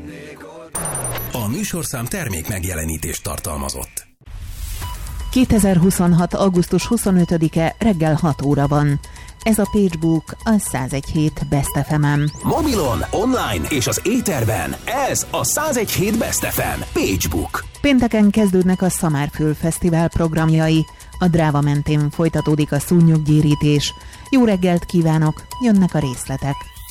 A műsorszám termék megjelenítést tartalmazott. 2026. augusztus 25-e reggel 6 óra van. Ez a PageBook, a 101.7 Best FM-en. Mobilon, online és az éterben ez a 101.7 Best FM PageBook. Pénteken kezdődnek a Szamárföld Fesztivál programjai. A Dráva mentén folytatódik a szúnyoggyérítés. Jó reggelt kívánok, jönnek a részletek.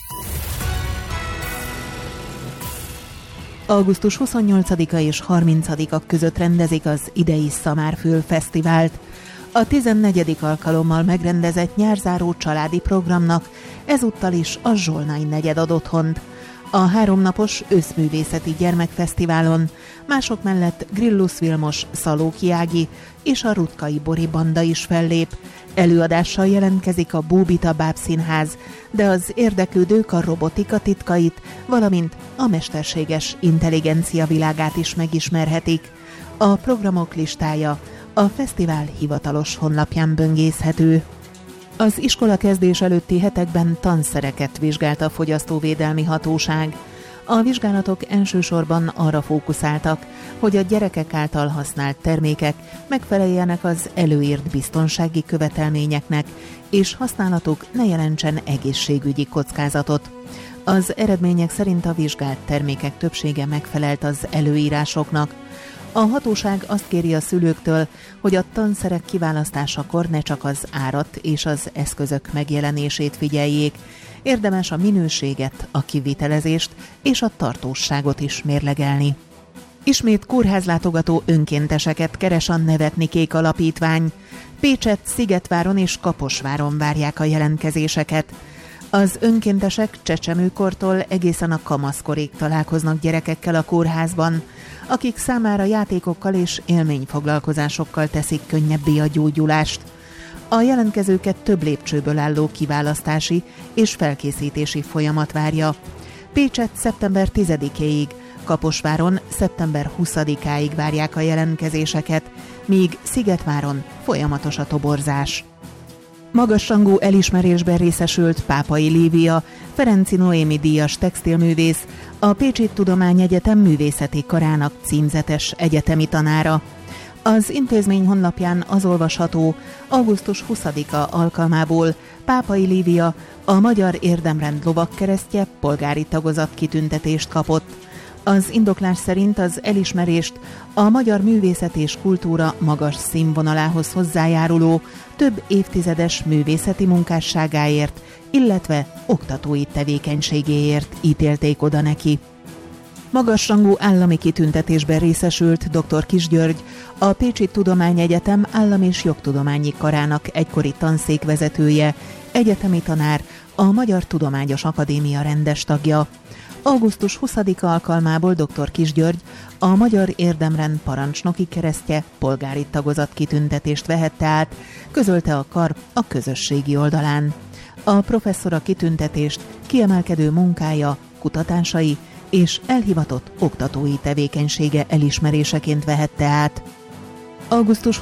Augusztus 28-a és 30-a között rendezik az idei Szamárföld Fesztivált. A 14. alkalommal megrendezett nyárzáró családi programnak ezúttal is a Zsolnay negyed ad otthont. A 3 napos őszművészeti gyermekfesztiválon mások mellett Grillus Vilmos, Szalóki Ági és a Rutkai Bori banda is fellép. Előadással jelentkezik a Bóbita Bábszínház, de az érdeklődők a robotika titkait, valamint a mesterséges intelligencia világát is megismerhetik. A programok listája a fesztivál hivatalos honlapján böngészhető. Az iskolakezdés előtti hetekben tanszereket vizsgált a Fogyasztóvédelmi Hatóság. A vizsgálatok elsősorban arra fókuszáltak, hogy a gyerekek által használt termékek megfeleljenek az előírt biztonsági követelményeknek, és használatuk ne jelentsen egészségügyi kockázatot. Az eredmények szerint a vizsgált termékek többsége megfelelt az előírásoknak. A hatóság azt kéri a szülőktől, hogy a tanszerek kiválasztásakor ne csak az árat és az eszközök megjelenését figyeljék, érdemes a minőséget, a kivitelezést és a tartósságot is mérlegelni. Ismét kórházlátogató önkénteseket keres a Nevetnikék Alapítvány. Pécset, Szigetváron és Kaposváron várják a jelentkezéseket. Az önkéntesek csecsemőkortól egészen a kamaszkorig találkoznak gyerekekkel a kórházban, akik számára játékokkal és élményfoglalkozásokkal teszik könnyebbé a gyógyulást. A jelentkezőket több lépcsőből álló kiválasztási és felkészítési folyamat várja. Pécset szeptember 10-éig, Kaposváron szeptember 20-áig várják a jelentkezéseket, míg Szigetváron folyamatos a toborzás. Magasrangú elismerésben részesült Pápai Lívia, Ferenczy Noémi díjas textilművész, a Pécsi Tudományegyetem művészeti karának címzetes egyetemi tanára. Az intézmény honlapján az olvasható, augusztus 20-a alkalmából Pápai Lívia a Magyar Érdemrend lovagkeresztje polgári tagozat kitüntetést kapott. Az indoklás szerint az elismerést a magyar művészet és kultúra magas színvonalához hozzájáruló több évtizedes művészeti munkásságáért, illetve oktatói tevékenységéért ítélték oda neki. Magasrangú állami kitüntetésben részesült dr. Kiss György, a Pécsi Tudományegyetem Állam- és Jogtudományi Karának egykori tanszékvezetője, egyetemi tanár, a Magyar Tudományos Akadémia rendes tagja. Augusztus 20-a alkalmából dr. Kiss György a Magyar Érdemrend parancsnoki keresztje polgári tagozat kitüntetést vehette át, közölte a kar a közösségi oldalán. A professzor a kitüntetést kiemelkedő munkája, kutatásai és elhivatott oktatói tevékenysége elismeréseként vehette át. Augusztus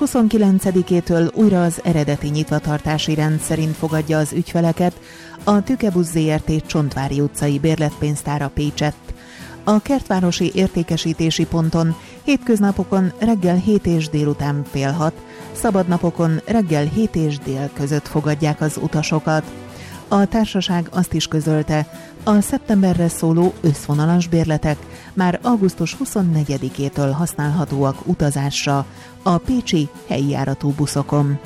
29-től újra az eredeti nyitvatartási rend szerint fogadja az ügyfeleket a Tükebusz Zrt. Csontvári utcai bérletpénztára Pécsett. A kertvárosi értékesítési ponton hétköznapokon reggel 7 és délután fél 6, szabadnapokon reggel 7 és dél között fogadják az utasokat. A társaság azt is közölte, a szeptemberre szóló összvonalas bérletek már augusztus 24-től használhatóak utazásra a pécsi helyi járatú buszokon.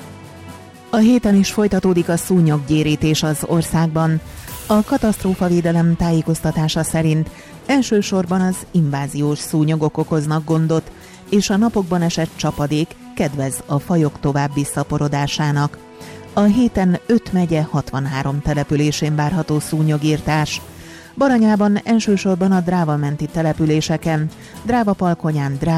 A héten is folytatódik a szúnyoggyérítés az országban. A katasztrófavédelem tájékoztatása szerint elsősorban az inváziós szúnyogok okoznak gondot, és a napokban esett csapadék kedvez a fajok további szaporodásának. A héten 5 megye 63 településén várható szúnyogírtás. Baranyában elsősorban a Dráva menti településeken, Drávapalkonyán,